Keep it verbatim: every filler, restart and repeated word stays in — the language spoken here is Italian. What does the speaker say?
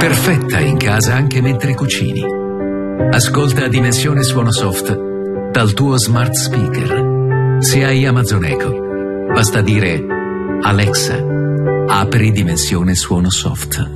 Perfetta in casa anche mentre cucini. Ascolta Dimensione Suono Soft dal tuo smart speaker. Se hai Amazon Echo, basta dire: Alexa, apri Dimensione Suono Soft.